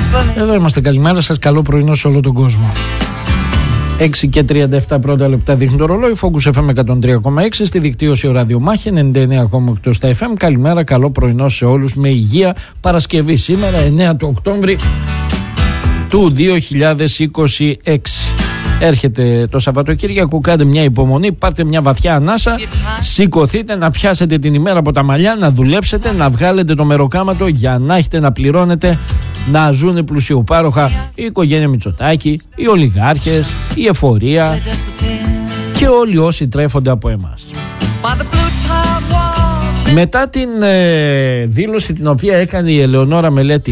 Εδώ είμαστε, καλημέρα σας, καλό πρωινό σε όλο τον κόσμο. 6 και 37 πρώτα λεπτά δείχνει το ρολόι. Focus FM 103,6 στη δικτύωση ο Ραδιομάχη 99,8 στα FM. Καλημέρα, καλό πρωινό σε όλους με υγεία. Παρασκευή σήμερα 9 του Οκτώβρη του 2026. Έρχεται το Σαββατοκύριακο, κάντε μια υπομονή, πάρτε μια βαθιά ανάσα, σηκωθείτε να πιάσετε την ημέρα από τα μαλλιά, να δουλέψετε, να βγάλετε το μεροκάματο για να έχετε να πληρώνετε, να ζουν πλουσιοπάροχα η οικογένεια Μητσοτάκη, οι ολιγάρχες, η εφορία και όλοι όσοι τρέφονται από εμάς. Μετά την δήλωση την οποία έκανε η Ελεονόρα Μελέτη,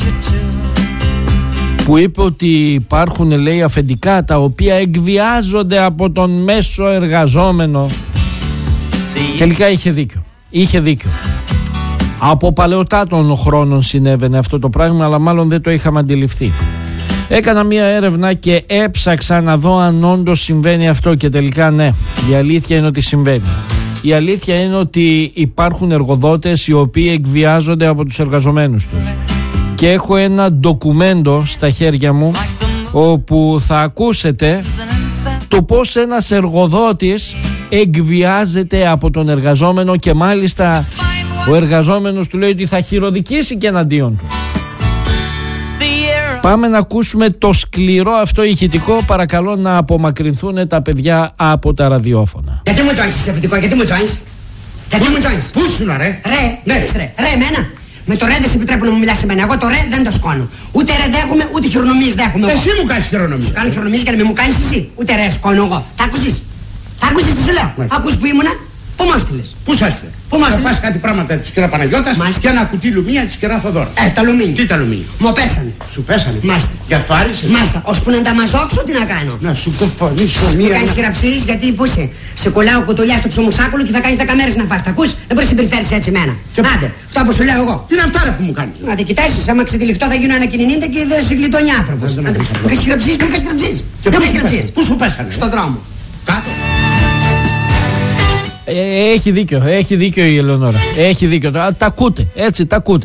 που είπε ότι υπάρχουν, λέει, αφεντικά τα οποία εκβιάζονται από τον μέσο εργαζόμενο, τελικά είχε δίκιο. Από παλαιοτάτων χρόνων συνέβαινε αυτό το πράγμα, αλλά μάλλον δεν το είχαμε αντιληφθεί. Έκανα μία έρευνα και έψαξα να δω αν όντως συμβαίνει αυτό και τελικά ναι, η αλήθεια είναι ότι συμβαίνει. Η αλήθεια είναι ότι υπάρχουν εργοδότες οι οποίοι εκβιάζονται από τους εργαζομένους τους. Και έχω ένα ντοκουμέντο στα χέρια μου όπου θα ακούσετε το πώς ένας εργοδότης εκβιάζεται από τον εργαζόμενο και μάλιστα ο εργαζόμενος του λέει ότι θα χειροδικήσει και εναντίον του. Πάμε να ακούσουμε το σκληρό αυτό ηχητικό. Παρακαλώ να απομακρυνθούν τα παιδιά από τα ραδιόφωνα. Γιατί μου τζόινς είσαι αφεντικό, γιατί μου τζόινς? Γιατί μου τζόινς? Πού σου να ρε? Ρε εμένα. Με το ρε δεν σε επιτρέπω να μου μιλάς εμένα. Εγώ το ρε δεν το σκόνω. Ούτε ρε δέχομαι, ούτε χειρονομίες δέχομαι. Εσύ μου κάνεις χειρονομίες. Σου κάνω χειρονομίες για να μην μου κάνεις εσύ. Ούτε ρε σκόνω εγώ. Τα άκουσες? Τα άκουσες τι σου λέω? Άκουσες που ήμουνα? Πού μ' έστειλες? Πού σ' έστειλε? Πού μ' έστειλες? Θα πας κάτι πράγματα της κυρία Παναγιώτας και ένα κουτί λουμία της κυρία Θοδόρα. Τα λουμίνια. Τι τα λουμίνια? Μου πέσανε. Σου πέσανε? Μάλιστα. Για αυτό άρεσε? Μάλιστα. Ώσπου να τα μαζόξω τι να κάνω? Να σου κοφωνήσω μία. Μου κάνεις χειραψίες γιατί πού είσαι? Σε κολλάω κουτουλιά στο ψωμοσάκουλο και θα κάνεις 10 μέρες να φας. Τα ακούς? Δεν μπορείς να συμπεριφέρεις έτσι εμένα. Άντε, αυτά που σου λέω εγώ. Τι είναι αυτά που μου κάνεις? Να τη κοιτάσεις, άμα ξετυλιχτώ θα γίνω ένα κινηνίντα και δεν σε γλιτώνει άνθρωπος. Μου κάνεις χειραψίες. Πού σου πέσανε? Στο δρόμο. Κάτω. Έχει δίκιο η Ελεονόρα. Έχει δίκιο. Τα ακούτε, έτσι τα ακούτε.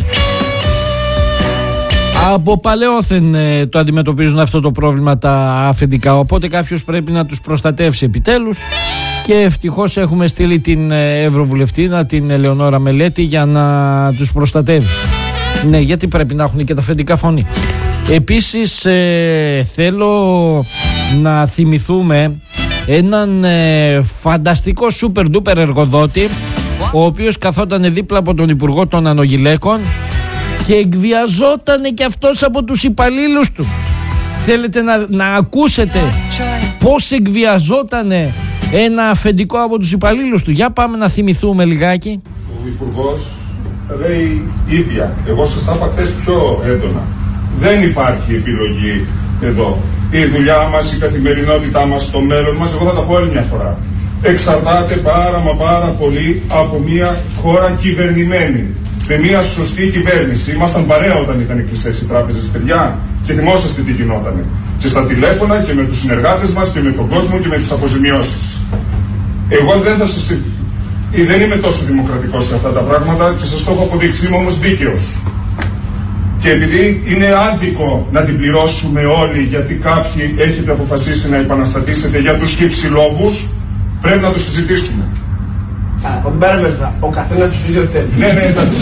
Από παλαιόθεν το αντιμετωπίζουν αυτό το πρόβλημα τα αφεντικά. Οπότε κάποιος πρέπει να τους προστατεύσει επιτέλους. Και ευτυχώς έχουμε στείλει την Ευρωβουλευτήνα, την Ελεονόρα Μελέτη, για να τους προστατεύει. Ναι, γιατί πρέπει να έχουν και τα αφεντικά φωνή. Επίσης θέλω να θυμηθούμε έναν φανταστικό super duper εργοδότη, ο οποίος καθόταν δίπλα από τον Υπουργό των Ανογυλαίκων και εκβιαζόταν και αυτός από τους υπαλλήλους του. Θέλετε να ακούσετε πώς εκβιαζόταν ένα αφεντικό από τους υπαλλήλους του? Για πάμε να θυμηθούμε λιγάκι. Ο Υπουργός λέει ίδια. Εγώ σας τα είπα χθες πιο έντονα. Δεν υπάρχει επιλογή εδώ. Η δουλειά μας, η καθημερινότητά μας, το μέλλον μας, εγώ θα τα πω άλλη μια φορά, εξαρτάται πάρα πολύ από μια χώρα κυβερνημένη. Με μια σωστή κυβέρνηση. Ήμασταν παρέα όταν ήταν κλειστές οι τράπεζες, παιδιά, και θυμόσαστε τι γινότανε. Και στα τηλέφωνα και με τους συνεργάτες μας και με τον κόσμο και με τις αποζημιώσεις. Εγώ δεν είμαι τόσο δημοκρατικός σε αυτά τα πράγματα και σας το έχω αποδείξει. Είμαι όμως δίκαιος. Και επειδή είναι άδικο να την πληρώσουμε όλοι, γιατί κάποιοι έχετε αποφασίσει να επαναστατήσετε για τους κυψηλόβους, πρέπει να το συζητήσουμε. Από την πέρα μέσα, ο καθένας του δύο τέλει. Ναι, εντάξει.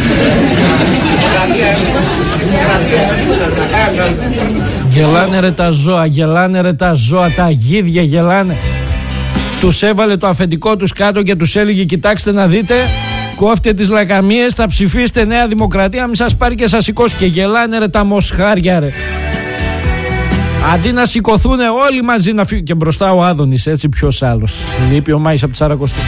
Γελάνε ρε τα ζώα, τα αγίδια γελάνε. Τους έβαλε το αφεντικό τους κάτω και τους έλεγε, κοιτάξτε να δείτε, κόφτε τις λακαμίες, θα ψηφίσετε Νέα Δημοκρατία, μη σας πάρει και σας σηκώσει. Και γελάνε ρε τα μοσχάρια ρε. Αντί να σηκωθούν όλοι μαζί να φύγουν. Και μπροστά ο Άδωνης, έτσι, ποιος άλλος? Λείπει ο Μάης από τη Σαρακοστή.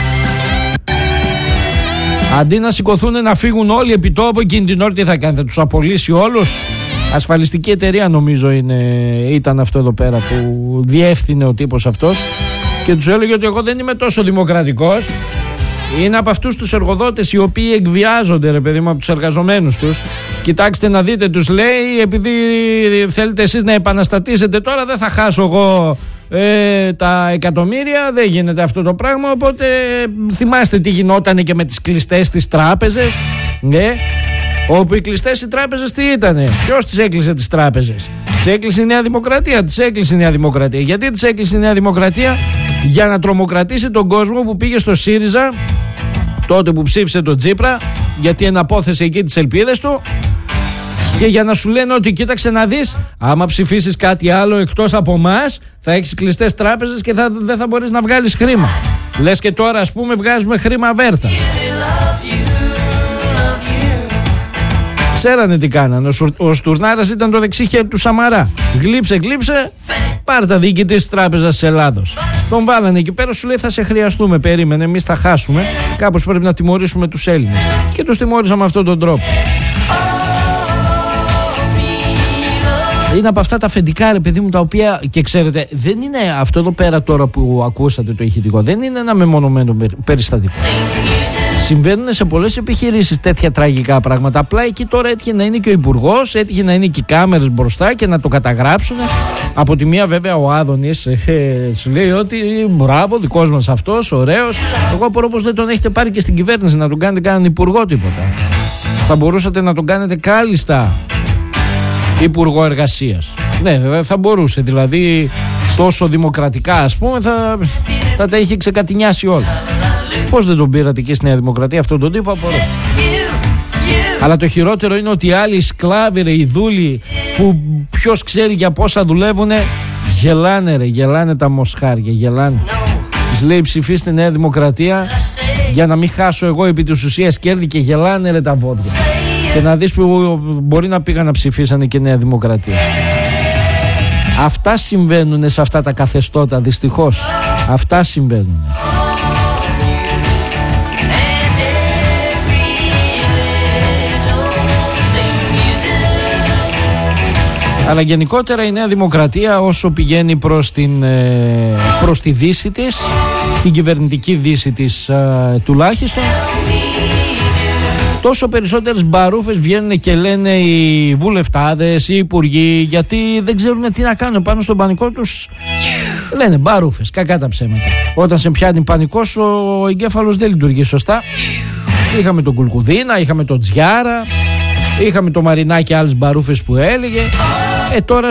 Αντί να σηκωθούν να φύγουν όλοι επί τόπου, εκείνη την ώρα τι θα κάνει? Θα τους απολύσει όλους? Ασφαλιστική εταιρεία νομίζω ήταν αυτό εδώ πέρα που διεύθυνε ο τύπος αυτός. Και τους έλεγε ότι εγώ δεν είμαι τόσο δημοκρατικός. Είναι από αυτούς τους εργοδότες οι οποίοι εκβιάζονται, ρε παιδί μου, από τους εργαζομένους τους. Κοιτάξτε να δείτε, τους λέει, επειδή θέλετε εσείς να επαναστατήσετε τώρα, δεν θα χάσω εγώ τα εκατομμύρια, δεν γίνεται αυτό το πράγμα. Οπότε θυμάστε τι γινότανε και με τις κλειστές τις τράπεζες. Ναι. Όπου οι κλειστές οι τράπεζες τι ήτανε? Ποιος τις έκλεισε τις τράπεζες? Τις έκλεισε η Νέα Δημοκρατία. Τις έκλεισε η Νέα Δημοκρατία. Γιατί τις έκλεισε η Νέα Δημοκρατία? Για να τρομοκρατήσει τον κόσμο που πήγε στο ΣΥΡΙΖΑ τότε που ψήφισε τον Τσίπρα, γιατί εναπόθεσε εκεί τις ελπίδες του, και για να σου λένε ότι κοίταξε να δεις, άμα ψηφίσεις κάτι άλλο εκτός από εμάς θα έχεις κλειστές τράπεζες και δεν θα μπορείς να βγάλεις χρήμα. Λες και τώρα ας πούμε βγάζουμε χρήμα βέρτα. Ξέρανε τι κάνανε. Ο Στουρνάρας ήταν το δεξί χέρι του Σαμαρά. Γλύψε, πάρ' τα διοικητής της Τράπεζας της Ελλάδος. Τον βάλανε εκεί πέρα, σου λέει θα σε χρειαστούμε, περίμενε, εμείς θα χάσουμε. Κάπως πρέπει να τιμωρήσουμε τους Έλληνες. Και τους τιμώρησαν με αυτόν τον τρόπο. Είναι από αυτά τα αφεντικά, ρε παιδί μου, τα οποία, και ξέρετε, δεν είναι αυτό εδώ πέρα τώρα που ακούσατε το ηχητικό, δεν είναι ένα μεμονωμένο περιστατικό. Συμβαίνουν σε πολλές επιχειρήσεις τέτοια τραγικά πράγματα. Απλά εκεί τώρα έτυχε να είναι και ο υπουργός, έτυχε να είναι και οι κάμερες μπροστά και να το καταγράψουν. Από τη μία, βέβαια, ο Άδωνης σου λέει ότι μπράβο, δικός μας αυτός, ωραίος. Εγώ απορώ πως δεν τον έχετε πάρει και στην κυβέρνηση να τον κάνετε κανέναν υπουργό τίποτα. Θα μπορούσατε να τον κάνετε κάλλιστα υπουργό εργασίας. Ναι, θα μπορούσε. Δηλαδή, τόσο δημοκρατικά, ας πούμε, θα τα είχε ξεκατηνιάσει όλα. Πώς δεν τον πήρατε εκεί στη Νέα Δημοκρατία αυτόν τον τύπο, απορώ. Αλλά το χειρότερο είναι ότι οι άλλοι σκλάβοι, οι δούλοι, που ποιος ξέρει για πόσα δουλεύουνε, γελάνε τα μοσχάρια, γελάνε. Τους λέει ψηφίστε Νέα Δημοκρατία για να μην χάσω εγώ επί της ουσίας κέρδη, και γελάνε τα βόδια. Και να δεις που μπορεί να πήγαν να ψηφίσανε και Νέα Δημοκρατία. Αυτά συμβαίνουν σε αυτά τα καθεστώτα, δυστυχώς. Αυτά συμβαίνουν. Αλλά γενικότερα η Νέα Δημοκρατία, όσο πηγαίνει προς τη δύση της, την κυβερνητική δύση της τουλάχιστον, τόσο περισσότερες μπαρούφες βγαίνουν και λένε οι βουλευτάδες, οι υπουργοί, γιατί δεν ξέρουν τι να κάνουν πάνω στον πανικό τους. Λένε μπαρούφες, κακά τα ψέματα. Όταν σε πιάνει πανικός, ο εγκέφαλος δεν λειτουργεί σωστά. Είχαμε τον Κουλκουδίνα, είχαμε τον Τζιάρα, είχαμε το Μαρινάκι και άλλες μπαρούφες που έλεγε. Τώρα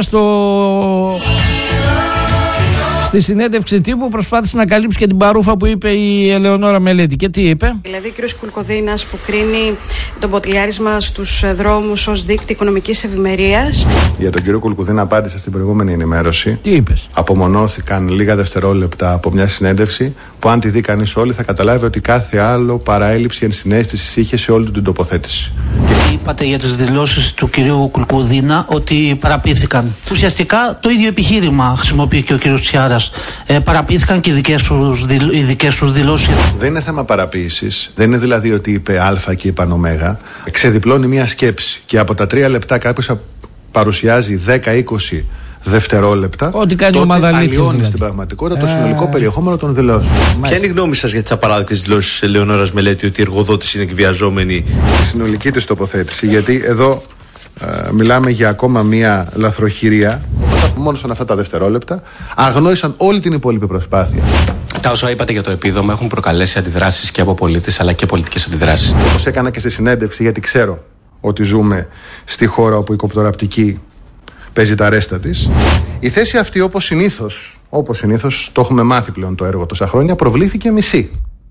στη συνέντευξη τύπου προσπάθησε να καλύψει και την παρούφα που είπε η Ελεονόρα Μελέτη. Και τι είπε? Δηλαδή ο κ. Κουλκουδίνας που κρίνει το μποτιλιάρισμα στους δρόμους ως δείκτη οικονομικής ευημερίας. Για τον κ. Κουλκουδίνα απάντησα στην προηγούμενη ενημέρωση. Τι είπες? Απομονώθηκαν λίγα δευτερόλεπτα από μια συνέντευξη που αν τη δει κανείς όλη θα καταλάβει ότι κάθε άλλο παραέλλειψη ενσυναίσθησης είχε σε όλη την τοποθέτηση. Είπατε για τις δηλώσεις του κυρίου Κουλκουδίνα ότι παραποιήθηκαν. Ουσιαστικά το ίδιο επιχείρημα χρησιμοποιεί και ο κύριος Τσιάρας. Παραποιήθηκαν και οι δικές τους δηλώσεις. Δεν είναι θέμα παραποίησης. Δεν είναι δηλαδή ότι είπε Α και είπαν Ω. Ξεδιπλώνει μια σκέψη και από τα 3 λεπτά κάποιος παρουσιάζει 10-20 δευτερόλεπτα. Ό,τι κάνει η ομάδα αλήθειας. Αλλοιώνει δηλαδή στην πραγματικότητα το συνολικό περιεχόμενο των δηλώσεων. Ποια είναι η γνώμη σας για τις απαράδεκτες δηλώσεις της Ελεονόρας Μελέτη ότι οι εργοδότες είναι εκβιαζόμενοι? Η συνολική της τοποθέτηση, γιατί εδώ μιλάμε για ακόμα μία λαθροχειρία. Όταν απομόνωσαν αυτά τα δευτερόλεπτα, αγνόησαν όλη την υπόλοιπη προσπάθεια. Τα όσα είπατε για το επίδομα έχουν προκαλέσει αντιδράσεις και από πολίτες αλλά και πολιτικές αντιδράσεις. Όπως έκανα και στη συνέντευξη, γιατί ξέρω ότι ζούμε στη χώρα όπου η κοπτοραπτική παίζει τα ρέστα της. Η θέση αυτή, όπως συνήθως, το έχουμε μάθει πλέον το έργο τόσα χρόνια, προβλήθηκε μισή.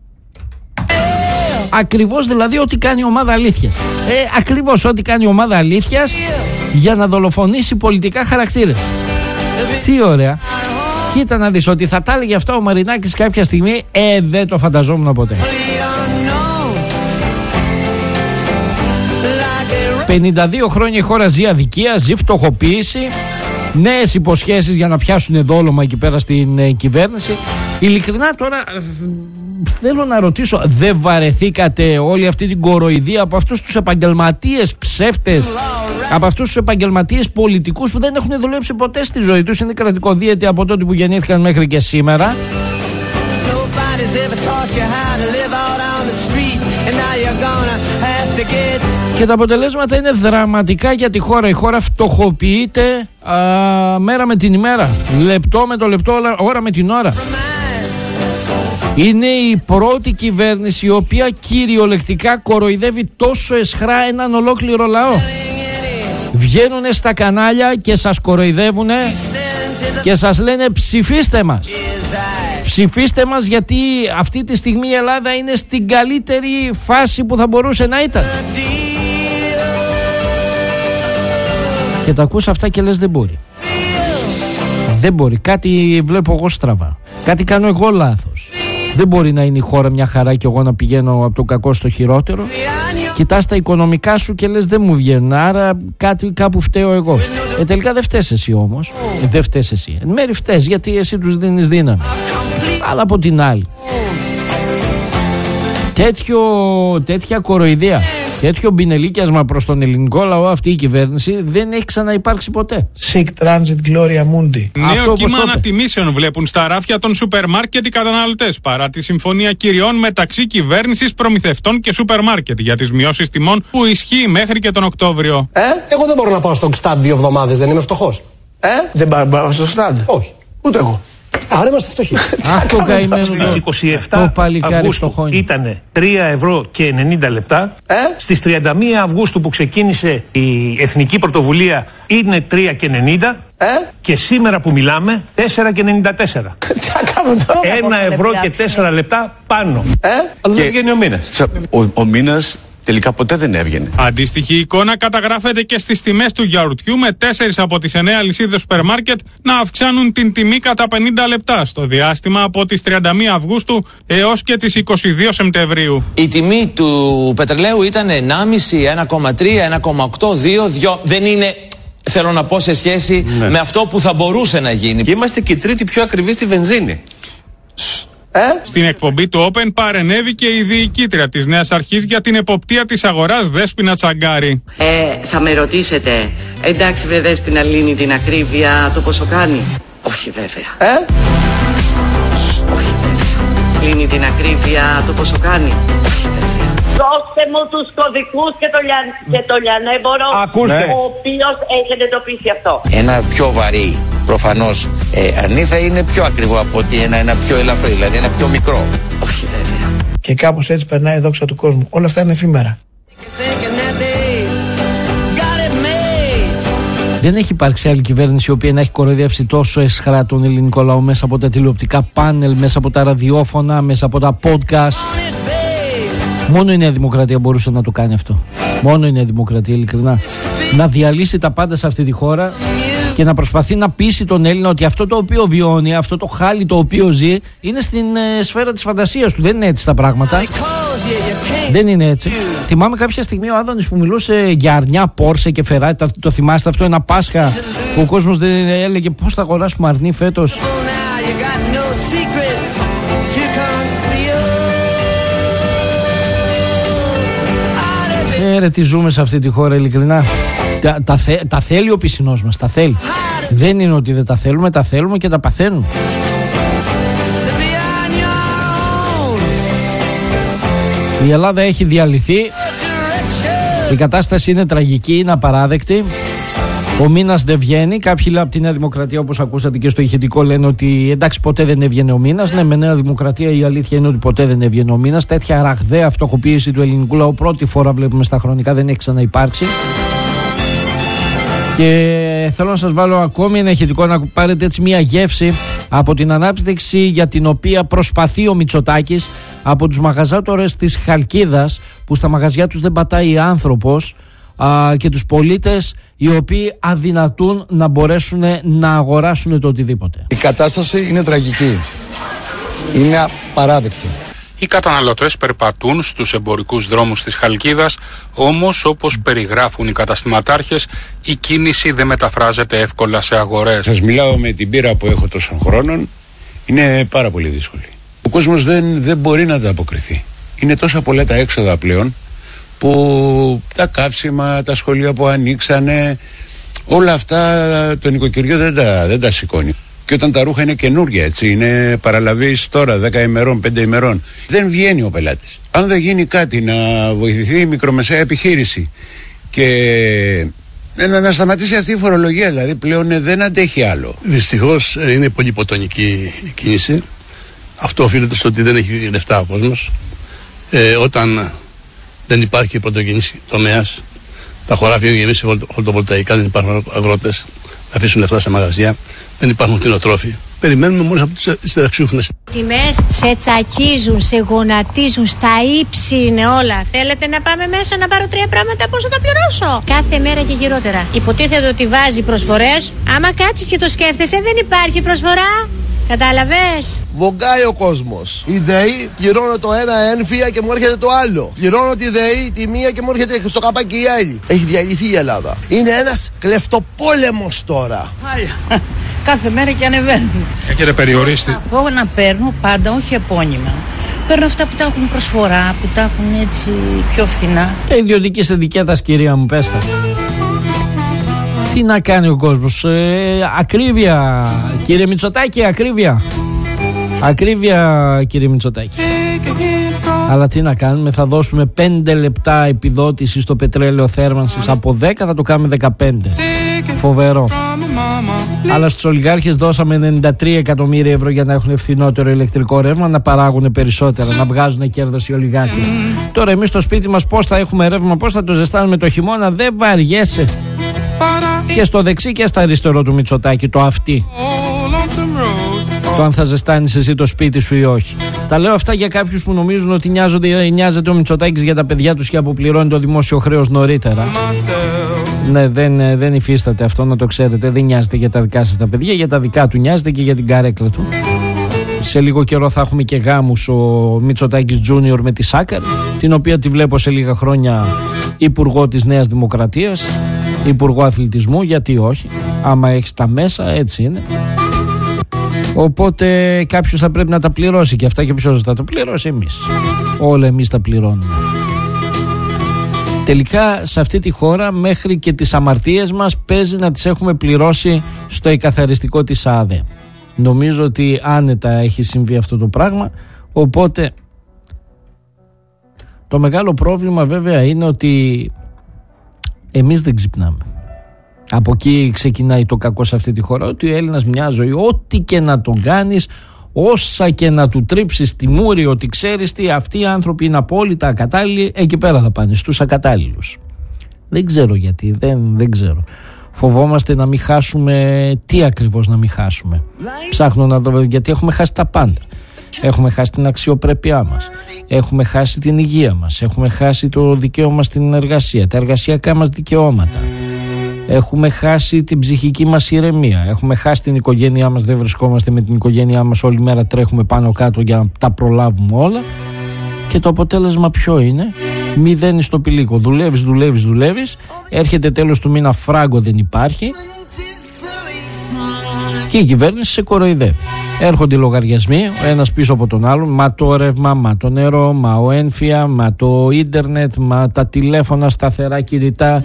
Ακριβώς δηλαδή ό,τι κάνει η ομάδα αλήθειας. Ακριβώς ό,τι κάνει η ομάδα αλήθειας για να δολοφονήσει πολιτικά χαρακτήρες. Τι ωραία. Κοίτα να δεις ότι θα τα έλεγε αυτά ο Μαρινάκης κάποια στιγμή. Δεν το φανταζόμουν ποτέ. 52 χρόνια η χώρα ζει αδικία, ζει φτωχοποίηση, νέες υποσχέσεις για να πιάσουν δόλωμα εκεί πέρα στην κυβέρνηση. Ειλικρινά τώρα θέλω να ρωτήσω, δεν βαρεθήκατε όλη αυτή την κοροϊδία από αυτούς τους επαγγελματίες ψεύτες, από αυτούς τους επαγγελματίες πολιτικούς που δεν έχουν δουλέψει ποτέ στη ζωή τους, είναι κρατικοδίαιτοι από τότε που γεννήθηκαν μέχρι και σήμερα? Και τα αποτελέσματα είναι δραματικά για τη χώρα. Η χώρα φτωχοποιείται μέρα με την ημέρα, λεπτό με το λεπτό, ώρα με την ώρα. Είναι η πρώτη κυβέρνηση η οποία κυριολεκτικά κοροϊδεύει τόσο αισχρά έναν ολόκληρο λαό. Βγαίνουνε στα κανάλια και σας κοροϊδεύουνε και σας λένε ψηφίστε μας. Ψηφίστε μας, γιατί αυτή τη στιγμή η Ελλάδα είναι στην καλύτερη φάση που θα μπορούσε να ήταν. Και τα ακούς αυτά και λες δεν μπορεί. Δεν μπορεί. Κάτι βλέπω εγώ στραβά. Κάτι κάνω εγώ λάθος. Δεν μπορεί να είναι η χώρα μια χαρά και εγώ να πηγαίνω από το κακό στο χειρότερο. Κοιτάς τα οικονομικά σου και λες δεν μου βγαίνουν, άρα κάπου φταίω εγώ. Τελικά δεν φταίς εσύ όμως. Δεν φταίς εσύ. Εν μέρει φταίς, γιατί εσύ τους δίνεις δύναμη. Αλλά από την άλλη, τέτοια κοροϊδία, τέτοιο μπινελίκιασμα προς τον ελληνικό λαό, αυτή η κυβέρνηση δεν έχει ξαναυπάρξει ποτέ. Sic transit gloria mundi. Νέο κύμα ανατιμήσεων βλέπουν στα ράφια των σούπερ μάρκετ οι καταναλωτές, παρά τη συμφωνία κυριών μεταξύ κυβέρνησης, προμηθευτών και σούπερ μάρκετ για τις μειώσεις τιμών που ισχύει μέχρι και τον Οκτώβριο. Εγώ δεν μπορώ να πάω στο stand 2 εβδομάδες, δεν είμαι φτωχός. Δεν πάω στο stand. Όχι, ούτε εγώ. Άρα είμαστε φτωχοί. Αυτό καημένο. Στις 27 Αυγούστου ήταν 3 ευρώ και 90 λεπτά. Στις 31 Αυγούστου που ξεκίνησε η Εθνική Πρωτοβουλία είναι 3 και 90. Και σήμερα που μιλάμε 4 και 94. Τι θα κάνουμε τώρα? 1 ευρώ και 4 λεπτά πάνω. Αλλά δεν βγαίνει ο μήνας. Ο μήνας τελικά ποτέ δεν έβγαινε. Αντίστοιχη εικόνα καταγράφεται και στις τιμές του γιαουρτιού, με 4 από τις 9 αλυσίδες σούπερ μάρκετ να αυξάνουν την τιμή κατά 50 λεπτά στο διάστημα από τις 31 Αυγούστου έως και τις 22 Σεπτεμβρίου. Η τιμή του πετρελαίου ήταν 1,5, 1,3, 1,8, 2. Δεν είναι, θέλω να πω, σε σχέση με αυτό που θα μπορούσε να γίνει. Και είμαστε και η τρίτη πιο ακριβή στη βενζίνη. Στην εκπομπή του Open παρενέβηκε η διοικήτρια της Νέας Αρχής για την εποπτεία της αγοράς, Δέσποινα Τσαγκάρη. Θα με ρωτήσετε, εντάξει βρε Δέσποινα, λύνει την ακρίβεια το πόσο κάνει? Όχι βέβαια. Όχι βέβαια. Λύνει την ακρίβεια το πόσο κάνει? Όχι βέβαια. Δώστε μου τους κωδικούς και το λιανέμπορο, ο οποίος έχει εντοπίσει αυτό. Ένα πιο βαρύ, προφανώς, αρνί θα είναι πιο ακριβό από ότι ένα πιο ελαφρύ, δηλαδή ένα πιο μικρό. Όχι βέβαια. Και κάπως έτσι περνάει η δόξα του κόσμου. Όλα αυτά είναι εφήμερα. Δεν έχει υπάρξει άλλη κυβέρνηση η οποία να έχει κοροϊδέψει τόσο αισχρά τον ελληνικό λαό μέσα από τα τηλεοπτικά πάνελ, μέσα από τα ραδιόφωνα, μέσα από τα podcast. Μόνο η Νέα Δημοκρατία μπορούσε να το κάνει αυτό. Μόνο η Νέα Δημοκρατία, ειλικρινά. Να διαλύσει τα πάντα σε αυτή τη χώρα και να προσπαθεί να πείσει τον Έλληνα ότι αυτό το οποίο βιώνει, αυτό το χάλι το οποίο ζει, είναι στην σφαίρα της φαντασίας του. Δεν είναι έτσι τα πράγματα. Δεν είναι έτσι. Θυμάμαι κάποια στιγμή ο Άδωνης που μιλούσε για αρνιά Πόρσε και Φεράτη. Το θυμάστε αυτό, ένα Πάσχα που ο κόσμος δεν έλεγε πώς θα αγοράσουμε αρνί φέτος. Ρε, τι ζούμε σε αυτή τη χώρα, ειλικρινά. Τα θέλει ο πισινός μας, τα θέλει. Δεν είναι ότι δεν τα θέλουμε, τα θέλουμε και τα παθαίνουμε. Η Ελλάδα έχει διαλυθεί. Η κατάσταση είναι τραγική, είναι απαράδεκτη. Ο μήνας δεν βγαίνει. Κάποιοι από τη Νέα Δημοκρατία, όπως ακούσατε και στο ηχητικό, λένε ότι εντάξει, ποτέ δεν έβγαινε ο μήνας. Ναι, με Νέα Δημοκρατία η αλήθεια είναι ότι ποτέ δεν έβγαινε ο μήνας. Τέτοια ραγδαία φτωχοποίηση του ελληνικού λαού πρώτη φορά βλέπουμε στα χρονικά, δεν έχει ξαναυπάρξει. Και θέλω να σας βάλω ακόμη ένα ηχητικό να πάρετε έτσι μια γεύση από την ανάπτυξη για την οποία προσπαθεί ο Μητσοτάκης από τους μαγαζάτορες της Χαλκίδας, που στα μαγαζιά τους δεν πατάει άνθρωπος, και τους πολίτες οι οποίοι αδυνατούν να μπορέσουν να αγοράσουν το οτιδήποτε. Η κατάσταση είναι τραγική. Είναι απαράδεκτη. Οι καταναλωτές περπατούν στους εμπορικούς δρόμους της Χαλκίδας, όμως όπως περιγράφουν οι καταστηματάρχες, η κίνηση δεν μεταφράζεται εύκολα σε αγορές. Σας μιλάω με την πείρα που έχω τόσων χρόνων, είναι πάρα πολύ δύσκολη. Ο κόσμος δεν μπορεί να ανταποκριθεί. Είναι τόσα πολλά τα έξοδα πλέον, που τα καύσιμα, τα σχολεία που ανοίξανε, όλα αυτά το νοικοκυριό δεν τα σηκώνει. Και όταν τα ρούχα είναι καινούργια, έτσι, είναι παραλαβείς τώρα 10 ημερών, 5 ημερών, δεν βγαίνει ο πελάτης. Αν δεν γίνει κάτι να βοηθηθεί η μικρομεσαία επιχείρηση και να σταματήσει αυτή η φορολογία, δηλαδή πλέον δεν αντέχει άλλο. Δυστυχώς είναι πολύ υποτονική η κίνηση Αυτό οφείλεται στο ότι δεν έχει λεφτά ο κόσμος. Όταν δεν υπάρχει πρωτογενής τομέας, τα χωράφια είναι γεμίσει φωτοβολταϊκά, δεν υπάρχουν αγρότες να αφήσουν λεφτά σε μαγαζιά, δεν υπάρχουν κτηνοτρόφοι. Περιμένουμε μόνο από τους συνταξιούχους. Τιμές σε τσακίζουν, σε γονατίζουν, στα ύψη είναι όλα. Θέλετε να πάμε μέσα να πάρω 3 πράγματα, πώς θα τα πληρώσω? Κάθε μέρα και γυρότερα. Υποτίθεται ότι βάζει προσφορές. Άμα κάτσεις και το σκέφτεσαι, δεν υπάρχει προσφορά. Κατάλαβες? Βογκάει ο κόσμος. Η ΔΕΗ πληρώνω το ένα ένφια και μου έρχεται το άλλο. Πληρώνω τη ΔΕΗ τη μία και μου έρχεται στο καπάκι η άλλη. Έχει διαλυθεί η Ελλάδα. Είναι ένας κλεφτοπόλεμος τώρα. Κάθε μέρα και ανεβαίνουν. Έχετε περιορίσει? Προσπαθώ να παίρνω πάντα, όχι επώνυμα. Παίρνω αυτά που τα έχουν προσφορά, που τα έχουν έτσι πιο φθηνά. Ιδιωτική ετικέτας, κυρία μου, πέστε. Τι να κάνει ο κόσμος? Ακρίβεια, κύριε Μητσοτάκη, ακρίβεια. Ακρίβεια, κύριε Μητσοτάκη. Αλλά τι να κάνουμε, θα δώσουμε 5 λεπτά επιδότηση στο πετρέλαιο θέρμανσης. Από 10 θα το κάνουμε 15. Φοβερό. Αλλά στους ολιγάρχες δώσαμε 93 εκατομμύρια ευρώ για να έχουν φθηνότερο ηλεκτρικό ρεύμα, να παράγουν περισσότερα, να βγάζουν κέρδος οι ολιγάρχες. Τώρα εμείς στο σπίτι μας πώς θα έχουμε ρεύμα, πώς θα το ζεστάνουμε το χειμώνα? Δεν βαριέσαι. Και στο δεξί και στα αριστερό του Μητσοτάκη το αυτή. Το αν θα ζεστάνεις εσύ το σπίτι σου ή όχι. Τα λέω αυτά για κάποιους που νομίζουν ότι νοιάζεται ο Μητσοτάκης για τα παιδιά τους και αποπληρώνει το δημόσιο χρέος νωρίτερα. Ναι, δεν υφίσταται αυτό, να το ξέρετε. Δεν νοιάζεται για τα δικά σας τα παιδιά, για τα δικά του νοιάζεται και για την καρέκλα του. Σε λίγο καιρό θα έχουμε και γάμους, ο Μητσοτάκης Junior με τη Σάκαρ, την οποία τη βλέπω σε λίγα χρόνια υπουργό της Νέας Δημοκρατίας, υπουργό αθλητισμού, γιατί όχι, άμα έχεις τα μέσα, έτσι είναι. Οπότε κάποιος θα πρέπει να τα πληρώσει και αυτά, και ποιος θα τα πληρώσει? Εμείς. Όλα εμείς τα πληρώνουμε. Τελικά σε αυτή τη χώρα μέχρι και τις αμαρτίες μας παίζει να τις έχουμε πληρώσει στο εκαθαριστικό της ΑΔΕ. Νομίζω ότι άνετα έχει συμβεί αυτό το πράγμα. Οπότε το μεγάλο πρόβλημα βέβαια είναι ότι εμείς δεν ξυπνάμε. Από εκεί ξεκινάει το κακό σε αυτή τη χώρα, ότι ο Έλληνας μια ζωή, ό,τι και να τον κάνεις, όσα και να του τρίψεις τη μούρη, ότι ξέρεις τι, αυτοί οι άνθρωποι είναι απόλυτα ακατάλληλοι, εκεί πέρα θα πάνε, στους ακατάλληλους. Δεν ξέρω γιατί, δεν ξέρω. Φοβόμαστε να μην χάσουμε, τι ακριβώς να μην χάσουμε? Ψάχνω να δω, γιατί έχουμε χάσει τα πάντα. Έχουμε χάσει την αξιοπρέπειά μας, έχουμε χάσει την υγεία μας, έχουμε χάσει το δικαίωμα στην εργασία, τα εργασιακά μας δικαιώματα. Έχουμε χάσει την ψυχική μας ηρεμία. Έχουμε χάσει την οικογένειά μας. Δεν βρισκόμαστε με την οικογένειά μας. Όλη μέρα τρέχουμε πάνω κάτω για να τα προλάβουμε όλα. Και το αποτέλεσμα ποιο είναι? Μηδέν στο πηλίκο. Δουλεύεις. Έρχεται τέλος του μήνα, φράγκο δεν υπάρχει. Και η κυβέρνηση σε κοροϊδεύει. Έρχονται οι λογαριασμοί, ο ένας πίσω από τον άλλον. Μα το ρεύμα, μα το νερό, μα ο ένφια, μα το ίντερνετ, μα τα τηλέφωνα σταθερά κινητά.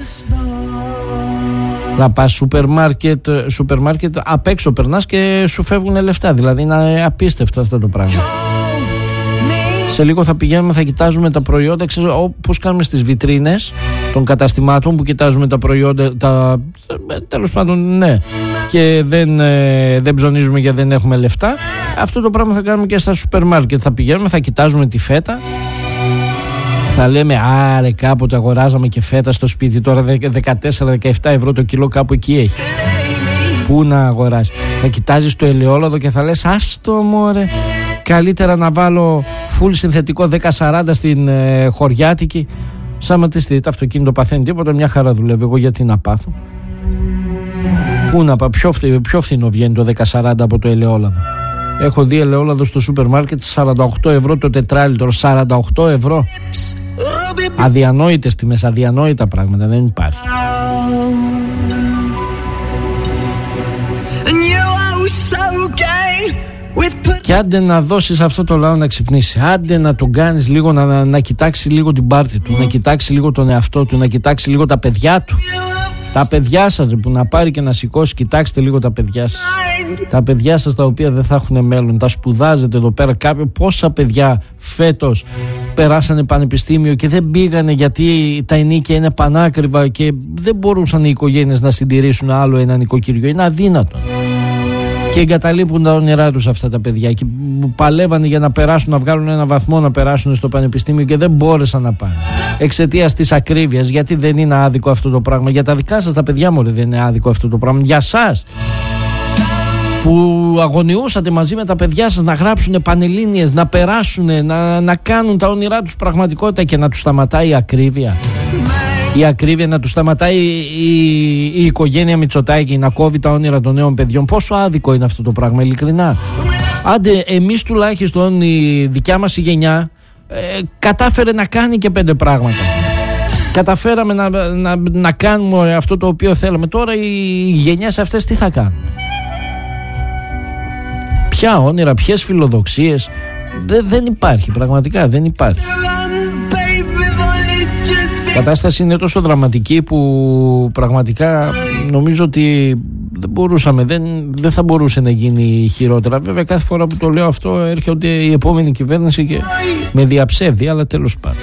Να πας σούπερ μάρκετ, απ' έξω περνάς και σου φεύγουν λεφτά. Δηλαδή είναι απίστευτο αυτό το πράγμα. Σε λίγο θα πηγαίνουμε, θα κοιτάζουμε τα προϊόντα, όπως κάνουμε στις βιτρίνες των καταστημάτων που κοιτάζουμε τα προϊόντα, τέλος πάντων, ναι, και δεν ψωνίζουμε γιατί δεν έχουμε λεφτά. Αυτό το πράγμα θα κάνουμε και στα σούπερ μάρκετ. Θα πηγαίνουμε, θα κοιτάζουμε τη φέτα. Θα λέμε, άρε, κάποτε αγοράζαμε και φέτα στο σπίτι, τώρα 14-17 ευρώ το κιλό, κάπου εκεί έχει. Πού να αγοράσει? Θα κοιτάζεις το ελαιόλαδο και θα λες, άστο μωρέ, καλύτερα να βάλω full συνθετικό 10-40 στην χωριάτικη. Σαματιστεί, το αυτοκίνητο παθαίνει τίποτα, μια χαρά δουλεύει, εγώ γιατί να πάθω? Πού να πάω? Πιο φθηνό βγαίνει το 10-40 από το ελαιόλαδο. Έχω δει ελαιόλαδο στο σούπερ μάρκετ 48 ευρώ το τετράλιτρο. 48 ευρώ. Αδιανόητες τιμές, αδιανόητα πράγματα, δεν υπάρχει. Και άντε να δώσεις αυτό το λαό να ξυπνήσει. Άντε να τον κάνεις λίγο, να κοιτάξει λίγο την πάρτη του, να κοιτάξει λίγο τον εαυτό του, να κοιτάξει λίγο τα παιδιά του. Τα παιδιά σας που να πάρει και να σηκώσει, κοιτάξτε λίγο τα παιδιά σας. Τα παιδιά σας τα οποία δεν θα έχουν μέλλον. Τα σπουδάζετε εδώ πέρα. Πόσα παιδιά φέτος περάσανε πανεπιστήμιο και δεν πήγανε γιατί τα ενίκια είναι πανάκριβα και δεν μπορούσαν οι οικογένειες να συντηρήσουν άλλο ένα νοικοκυριό. Είναι αδύνατο. Και εγκαταλείπουν τα όνειρά τους αυτά τα παιδιά και παλεύανε για να περάσουν, να βγάλουν ένα βαθμό, να περάσουν στο πανεπιστήμιο και δεν μπόρεσαν να πάνε εξαιτίας της ακρίβειας. Γιατί δεν είναι άδικο αυτό το πράγμα? Για τα δικά σας τα παιδιά μου δεν είναι άδικο αυτό το πράγμα? Για σας που αγωνιούσατε μαζί με τα παιδιά σας να γράψουν πανελλήνιες, να περάσουν, να κάνουν τα όνειρά τους πραγματικότητα, και να τους σταματάει η ακρίβεια? Η ακρίβεια να τους σταματάει η οικογένεια Μητσοτάκη να κόβει τα όνειρα των νέων παιδιών? Πόσο άδικο είναι αυτό το πράγμα, ειλικρινά? Άντε, εμείς τουλάχιστον, η δικιά μας η γενιά κατάφερε να κάνει και 5 πράγματα. Καταφέραμε να κάνουμε αυτό το οποίο θέλαμε. Τώρα οι γενιές αυτές τι θα κάνουν? Ποια όνειρα, ποιες φιλοδοξίες? Δεν υπάρχει, πραγματικά δεν υπάρχει. Η κατάσταση είναι τόσο δραματική που πραγματικά νομίζω ότι δεν θα μπορούσε να γίνει χειρότερα. Βέβαια κάθε φορά που το λέω αυτό έρχεται η επόμενη κυβέρνηση και με διαψεύδει, αλλά τέλος πάντων.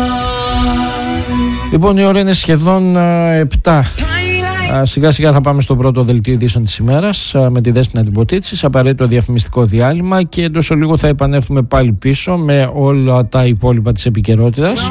Λοιπόν, η ώρα είναι σχεδόν 7. Σιγά σιγά θα πάμε στο πρώτο δελτίο ειδήσεων της ημέρας με τη Δέσποινα Τιμποτίτση, απαραίτητο διαφημιστικό διάλειμμα, και εντός λίγο θα επανέλθουμε πάλι πίσω με όλα τα υπόλοιπα της επικαιρότητας.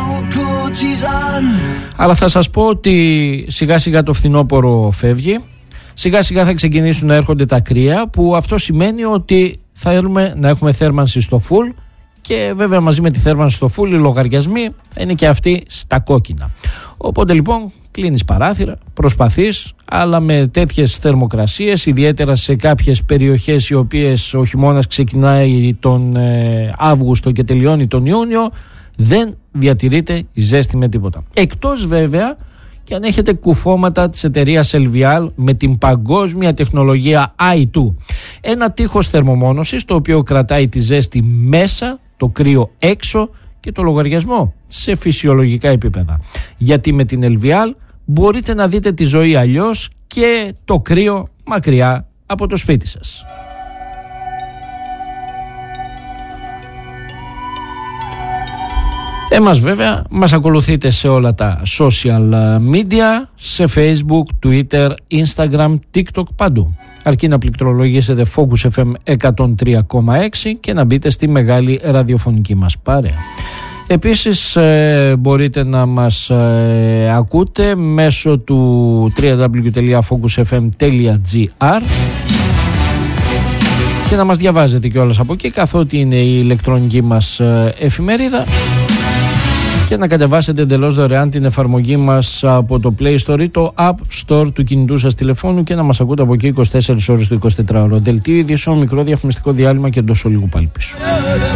Αλλά θα σας πω ότι σιγά σιγά το φθινόπωρο φεύγει, σιγά σιγά θα ξεκινήσουν να έρχονται τα κρύα, που αυτό σημαίνει ότι θέλουμε να έχουμε θέρμανση στο φουλ, και βέβαια μαζί με τη θέρμανση στο φουλ οι λογαριασμοί θα είναι και αυτοί στα κόκκινα. Οπότε λοιπόν κλείνεις παράθυρα, προσπαθείς, αλλά με τέτοιες θερμοκρασίες, ιδιαίτερα σε κάποιες περιοχές οι οποίες ο χειμώνας ξεκινάει τον Αύγουστο και τελειώνει τον Ιούνιο, δεν διατηρείται η ζέστη με τίποτα. Εκτός βέβαια και αν έχετε κουφώματα της εταιρείας LVL με την παγκόσμια τεχνολογία i2. Ένα τείχος θερμομόνωσης το οποίο κρατάει τη ζέστη μέσα, το κρύο έξω και το λογαριασμό σε φυσιολογικά επίπεδα. Γιατί με την LVL μπορείτε να δείτε τη ζωή αλλιώς και το κρύο μακριά από το σπίτι σας. Εμάς βέβαια μας ακολουθείτε σε όλα τα social media, σε Facebook, Twitter, Instagram, TikTok, παντού. Αρκεί να πληκτρολογήσετε Focus FM 103,6 και να μπείτε στη μεγάλη ραδιοφωνική μας παρέα. Επίσης μπορείτε να μας ακούτε μέσω του www.focusfm.gr και να μας διαβάζετε κιόλας από εκεί, καθότι είναι η ηλεκτρονική μας εφημερίδα, και να κατεβάσετε εντελώς δωρεάν την εφαρμογή μας από το Play Store ή το App Store του κινητού σας τηλεφώνου και να μας ακούτε από εκεί 24 ώρες το 24ωρο. Δελτίο ειδήσεων, μικρό διαφημιστικό διάλειμμα και εντός ολίγου πάλι πίσω.